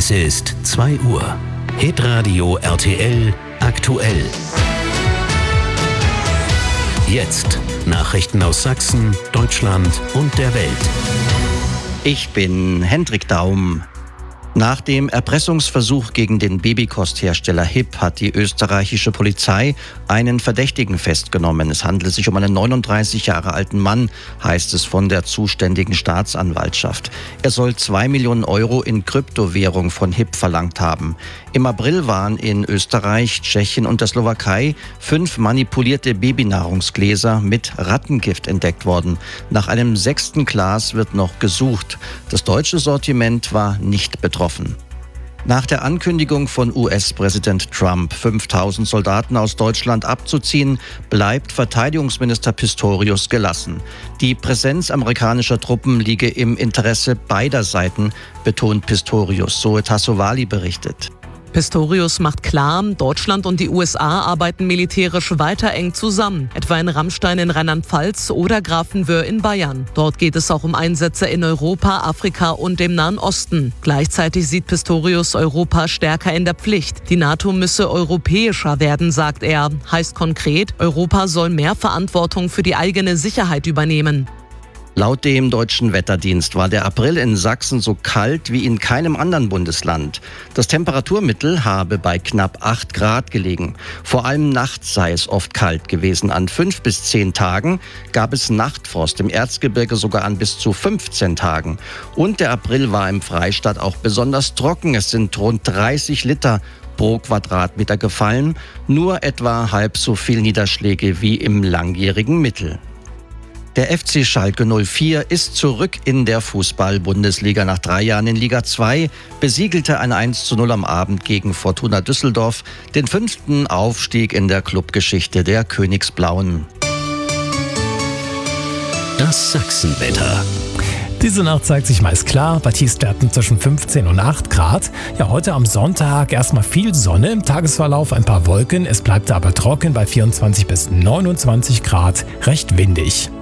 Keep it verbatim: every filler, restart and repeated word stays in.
Es ist zwei Uhr. Hitradio R T L aktuell. Jetzt Nachrichten aus Sachsen, Deutschland und der Welt. Ich bin Hendrik Daum. Nach dem Erpressungsversuch gegen den Babykosthersteller Hipp hat die österreichische Polizei einen Verdächtigen festgenommen. Es handelt sich um einen neununddreißig Jahre alten Mann, heißt es von der zuständigen Staatsanwaltschaft. Er soll zwei Millionen Euro in Kryptowährung von Hipp verlangt haben. Im April waren in Österreich, Tschechien und der Slowakei fünf manipulierte Babynahrungsgläser mit Rattengift entdeckt worden. Nach einem sechsten Glas wird noch gesucht. Das deutsche Sortiment war nicht betroffen. Nach der Ankündigung von U S-Präsident Trump, fünftausend Soldaten aus Deutschland abzuziehen, bleibt Verteidigungsminister Pistorius gelassen. Die Präsenz amerikanischer Truppen liege im Interesse beider Seiten, betont Pistorius, so Tassovali berichtet. Pistorius macht klar, Deutschland und die U S A arbeiten militärisch weiter eng zusammen, etwa in Rammstein in Rheinland-Pfalz oder Grafenwöhr in Bayern. Dort geht es auch um Einsätze in Europa, Afrika und dem Nahen Osten. Gleichzeitig sieht Pistorius Europa stärker in der Pflicht. Die NATO müsse europäischer werden, sagt er. Heißt konkret, Europa soll mehr Verantwortung für die eigene Sicherheit übernehmen. Laut dem Deutschen Wetterdienst war der April in Sachsen so kalt wie in keinem anderen Bundesland. Das Temperaturmittel habe bei knapp acht Grad gelegen. Vor allem nachts sei es oft kalt gewesen. An fünf bis zehn Tagen gab es Nachtfrost, im Erzgebirge sogar an bis zu fünfzehn Tagen. Und der April war im Freistaat auch besonders trocken. Es sind rund dreißig Liter pro Quadratmeter gefallen. Nur etwa halb so viel Niederschläge wie im langjährigen Mittel. Der F C Schalke null vier ist zurück in der Fußball-Bundesliga. Nach drei Jahren in Liga zwei besiegelte ein eins zu null am Abend gegen Fortuna Düsseldorf den fünften Aufstieg in der Clubgeschichte der Königsblauen. Das Sachsenwetter. Diese Nacht zeigt sich meist klar, bei Tiefstwerten zwischen fünfzehn und acht Grad. Ja, heute am Sonntag erstmal viel Sonne, im Tagesverlauf ein paar Wolken. Es bleibt aber trocken bei vierundzwanzig bis neunundzwanzig Grad, recht windig.